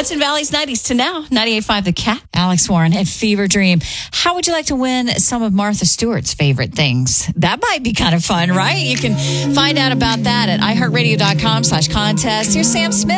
Hudson Valley's 90s to now. 98.5 The Cat. Alex Warren and Fever Dream. How would you like to win some of Martha Stewart's favorite things? That might be kind of fun, right? You can find out about that at iHeartRadio.com/contest. Here's Sam Smith.